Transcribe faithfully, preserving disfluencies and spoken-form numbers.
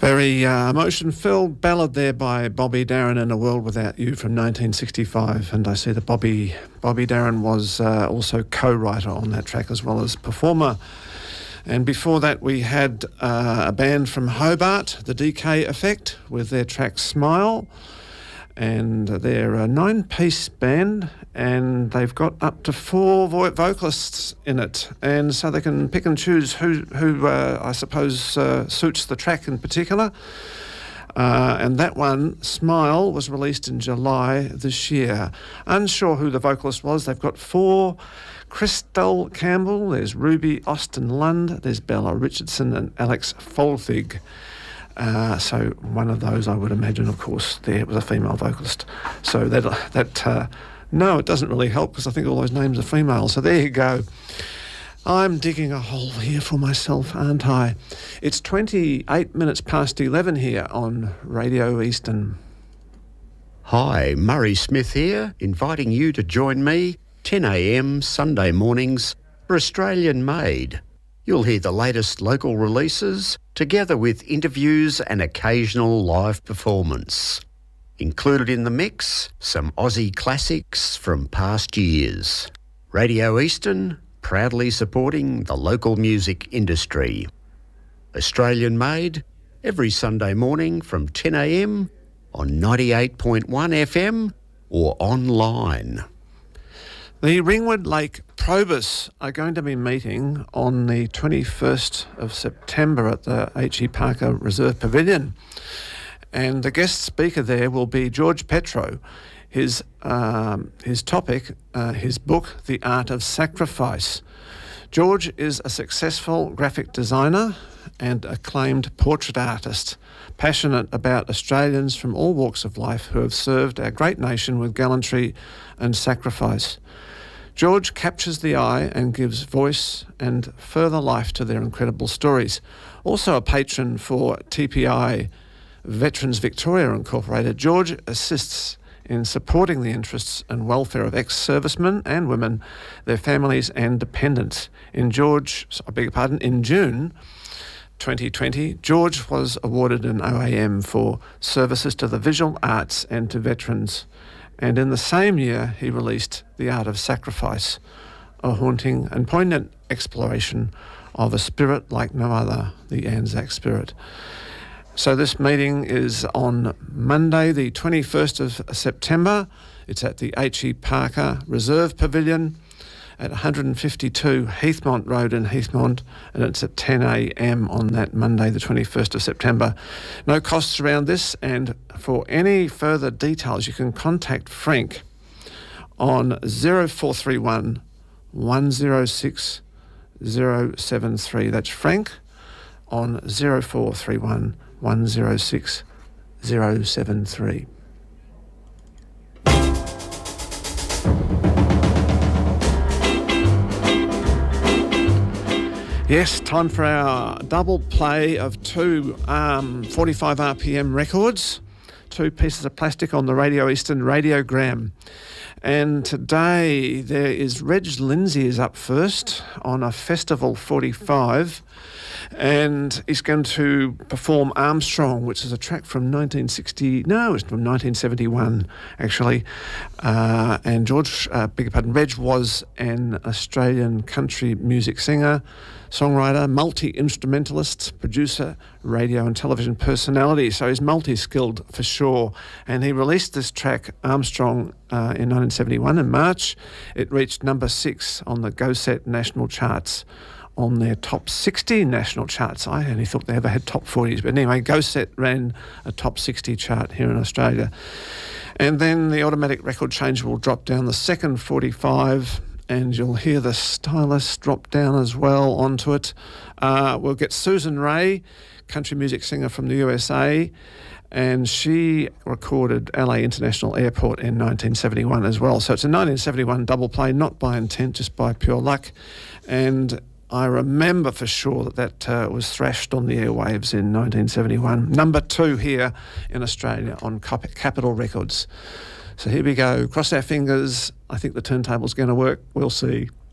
Very uh, emotion-filled ballad there by Bobby Darin, In a World Without You from nineteen sixty-five. And I see that Bobby Bobby Darin was uh, also co-writer on that track as well as performer. And before that we had uh, a band from Hobart, The D K Effect, with their track Smile. And they're a nine-piece band, and they've got up to four vo- vocalists in it, and so they can pick and choose who, who uh, I suppose, uh, suits the track in particular. Uh, and that one, Smile, was released in July this year. Unsure who the vocalist was. They've got four: Christelle Campbell, there's Ruby Austin Lund, there's Bella Richardson, and Alex Folthig. Uh, so one of those, I would imagine, of course, there was a female vocalist. So that, that uh, no, it doesn't really help because I think all those names are female. So there you go. I'm digging a hole here for myself, aren't I? It's twenty-eight minutes past eleven here on Radio Eastern. Hi, Murray Smith here, inviting you to join me ten a m Sunday mornings for Australian Made. You'll hear the latest local releases, together with interviews and occasional live performance. Included in the mix, some Aussie classics from past years. Radio Eastern, proudly supporting the local music industry. Australian Made, every Sunday morning from ten a m on ninety-eight point one F M or online. The Ringwood Lake Probus are going to be meeting on the twenty-first of September at the H E Parker Reserve Pavilion. And the guest speaker there will be George Petro. His, um, his topic, uh, his book, The Art of Sacrifice. George is a successful graphic designer and acclaimed portrait artist, passionate about Australians from all walks of life who have served our great nation with gallantry and sacrifice. George captures the eye and gives voice and further life to their incredible stories. Also a patron for T P I Veterans Victoria Incorporated, George assists in supporting the interests and welfare of ex-servicemen and women, their families and dependents. In George, I beg your pardon, in June twenty twenty, George was awarded an O A M for services to the visual arts and to veterans. And in the same year, he released The Art of Sacrifice, a haunting and poignant exploration of a spirit like no other, the Anzac spirit. So this meeting is on Monday, the twenty-first of September. It's at the H E Parker Reserve Pavilion at one fifty-two Heathmont Road in Heathmont, and it's at ten a m on that Monday, the twenty-first of September. No costs around this, and for any further details, you can contact Frank on zero four three one, one zero six, zero seven three. That's Frank on zero four three one, one zero six, zero seven three. Yes, time for our double play of two um, forty-five R P M records, two pieces of plastic on the Radio Eastern radiogram. And today there is Reg Lindsay is up first on a Festival forty-five, and he's going to perform Armstrong, which is a track from nineteen sixty, no, it's from nineteen seventy-one, actually. Uh, and George, uh, beg your pardon, Reg was an Australian country music singer, songwriter, multi-instrumentalist, producer, radio and television personality. So he's multi-skilled for sure. And he released this track, Armstrong, uh, in nineteen seventy-one in March. It reached number six on the Go Set national charts, on their top sixty national charts. I only thought they ever had top forties. But anyway, Go Set ran a top sixty chart here in Australia. And then the automatic record changer will drop down the second forty-five, and you'll hear the stylus drop down as well onto it. Uh, we'll get Susan Ray, country music singer from the U S A, and she recorded L A International Airport in nineteen seventy-one as well. So it's a nineteen seventy-one double play, not by intent, just by pure luck. And I remember for sure that that uh, was thrashed on the airwaves in nineteen seventy-one. Number two here in Australia on Capitol Records. So here we go. Cross our fingers. I think the turntable's going to work. We'll see.